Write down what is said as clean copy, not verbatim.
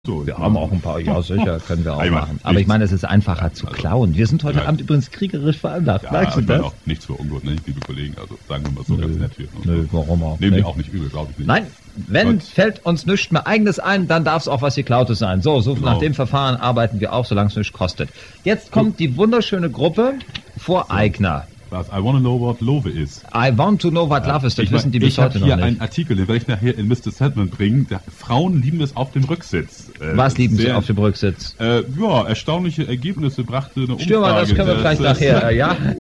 So, Wir haben auch ein paar, ja sicher, können wir auch Einmal machen. Aber nichts. ich meine, es ist einfacher zu klauen. Wir sind heute Ja. Abend übrigens kriegerisch veranlagt. Ja, Merkst du ich meine das? auch nichts für ungut, ne, liebe Kollegen. Also sagen wir mal so ganz nett hier. Nö, warum auch Nehmen nicht? wir auch nicht übel, glaube ich nicht. Nein, wenn Gut. fällt uns nichts mehr Eigenes ein, dann darf es auch was Geklautes sein. So Genau. nach dem Verfahren arbeiten wir auch, solange es nichts kostet. Jetzt kommt die wunderschöne Gruppe Voreigner. Was? I wanna know what Love is. I want to know what love is. Das wissen die bis heute Ich habe hier noch einen nicht. Artikel, den werde ich nachher in Mr. Sandman bringen. Frauen lieben es auf dem Rücksitz. Was lieben Sie sehr- auf dem Rücksitz? Ja, erstaunliche Ergebnisse brachte eine Umfrage. Stürmer, das können wir gleich nachher, ja?